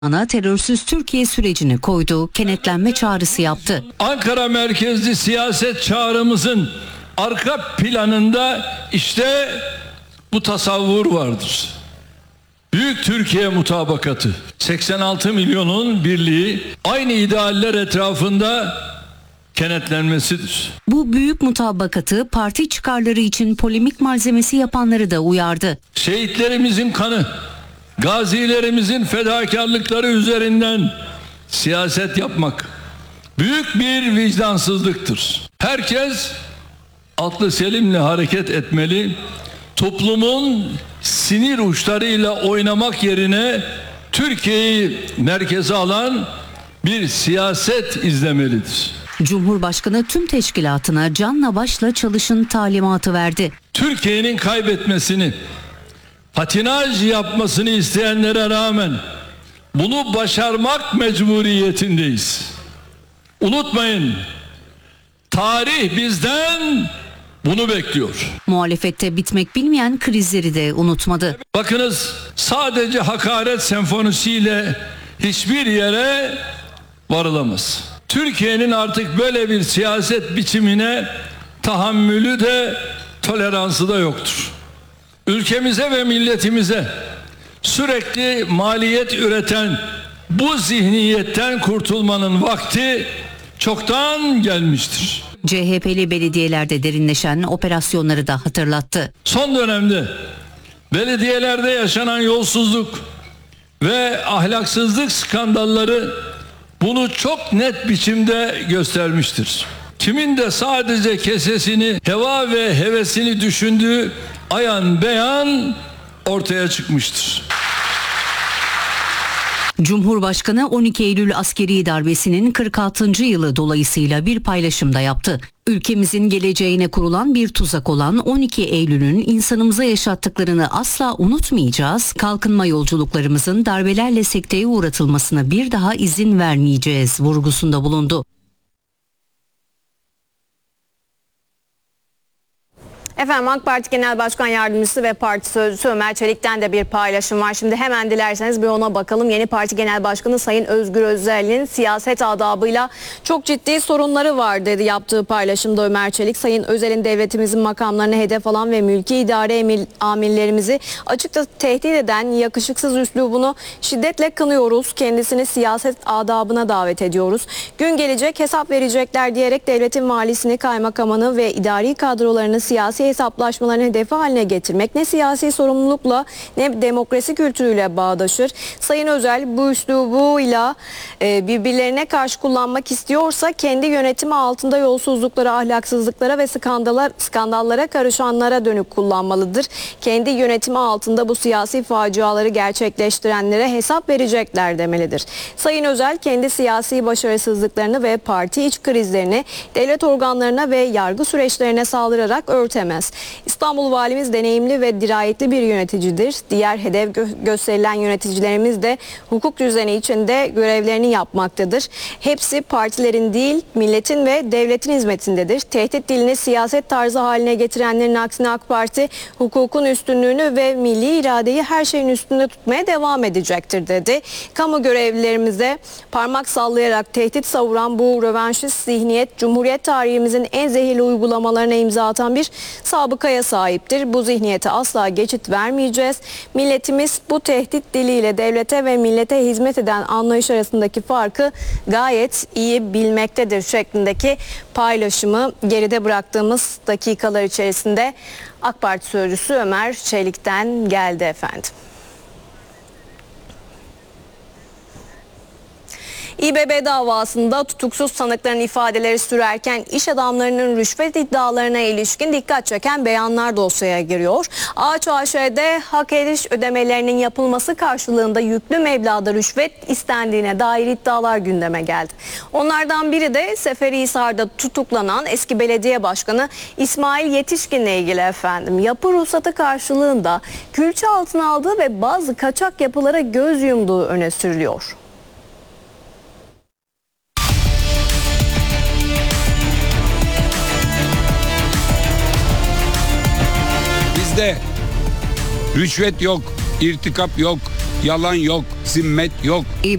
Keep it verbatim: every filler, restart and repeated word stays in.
Ana terörsüz Türkiye sürecini koydu, kenetlenme çağrısı yaptı. Ankara merkezli siyaset çağrımızın arka planında işte bu tasavvur vardır. Büyük Türkiye mutabakatı, seksen altı milyonun birliği, aynı idealler etrafında kenetlenmesidir. Bu büyük mutabakatı parti çıkarları için polemik malzemesi yapanları da uyardı. Şehitlerimizin kanı, gazilerimizin fedakarlıkları üzerinden siyaset yapmak büyük bir vicdansızlıktır. Herkes aklı selimle hareket etmeli. Toplumun sinir uçlarıyla oynamak yerine Türkiye'yi merkeze alan bir siyaset izlemelidir. Cumhurbaşkanı tüm teşkilatına canla başla çalışın talimatı verdi. Türkiye'nin kaybetmesini, patinaj yapmasını isteyenlere rağmen bunu başarmak mecburiyetindeyiz. Unutmayın, tarih bizden bunu bekliyor. Muhalefette bitmek bilmeyen krizleri de unutmadı. Bakınız, sadece hakaret senfonisiyle hiçbir yere varılamaz. Türkiye'nin artık böyle bir siyaset biçimine tahammülü de toleransı da yoktur. Ülkemize ve milletimize sürekli maliyet üreten bu zihniyetten kurtulmanın vakti çoktan gelmiştir. C H P'li belediyelerde derinleşen operasyonları da hatırlattı. Son dönemde belediyelerde yaşanan yolsuzluk ve ahlaksızlık skandalları bunu çok net biçimde göstermiştir. Kimin de sadece kesesini, heva ve hevesini düşündüğü ayan beyan ortaya çıkmıştır. Cumhurbaşkanı on iki Eylül askeri darbesinin kırk altıncı yılı dolayısıyla bir paylaşımda yaptı. Ülkemizin geleceğine kurulan bir tuzak olan on iki Eylül'ün insanımıza yaşattıklarını asla unutmayacağız. Kalkınma yolculuklarımızın darbelerle sekteye uğratılmasına bir daha izin vermeyeceğiz vurgusunda bulundu. Efendim, AK Parti Genel Başkan Yardımcısı ve Parti Sözcüsü Ömer Çelik'ten de bir paylaşım var. Şimdi hemen dilerseniz bir ona bakalım. Yeni Parti Genel Başkanı Sayın Özgür Özel'in siyaset adabıyla çok ciddi sorunları var dedi yaptığı paylaşımda Ömer Çelik. Sayın Özel'in devletimizin makamlarını hedef alan ve mülki idare emir, amirlerimizi açıkça tehdit eden yakışıksız üslubunu şiddetle kınıyoruz. Kendisini siyaset adabına davet ediyoruz. Gün gelecek hesap verecekler diyerek devletin valisini, kaymakamını ve idari kadrolarını siyasi hesaplaşmaların hedefi haline getirmek ne siyasi sorumlulukla ne demokrasi kültürüyle bağdaşır. Sayın Özel bu üslubuyla e, birbirlerine karşı kullanmak istiyorsa kendi yönetimi altında yolsuzluklara, ahlaksızlıklara ve skandallar, skandallara karışanlara dönük kullanmalıdır. Kendi yönetimi altında bu siyasi faciaları gerçekleştirenlere hesap verecekler demelidir. Sayın Özel kendi siyasi başarısızlıklarını ve parti iç krizlerini devlet organlarına ve yargı süreçlerine saldırarak örtemez. İstanbul Valimiz deneyimli ve dirayetli bir yöneticidir. Diğer hedef gö- gösterilen yöneticilerimiz de hukuk düzeni içinde görevlerini yapmaktadır. Hepsi partilerin değil, milletin ve devletin hizmetindedir. Tehdit dilini siyaset tarzı haline getirenlerin aksine AK Parti hukukun üstünlüğünü ve milli iradeyi her şeyin üstünde tutmaya devam edecektir dedi. Kamu görevlilerimize parmak sallayarak tehdit savuran bu rövanşist zihniyet Cumhuriyet tarihimizin en zehirli uygulamalarına imza atan bir sabıkaya sahiptir. Bu zihniyete asla geçit vermeyeceğiz. Milletimiz bu tehdit diliyle devlete ve millete hizmet eden anlayış arasındaki farkı gayet iyi bilmektedir şeklindeki paylaşımı geride bıraktığımız dakikalar içerisinde AK Parti Sözcüsü Ömer Çelik'ten geldi efendim. İBB davasında tutuksuz sanıkların ifadeleri sürerken iş adamlarının rüşvet iddialarına ilişkin dikkat çeken beyanlar dosyaya giriyor. Ağaç A Ş'de hak ediş ödemelerinin yapılması karşılığında yüklü meblağda rüşvet istendiğine dair iddialar gündeme geldi. Onlardan biri de Seferihisar'da tutuklanan eski belediye başkanı İsmail Yetişkin'le ilgili efendim. Yapı ruhsatı karşılığında külçe altına aldığı ve bazı kaçak yapılara göz yumduğu öne sürülüyor. Bizde rüşvet yok, irtikap yok, Yalan yok, zimmet yok.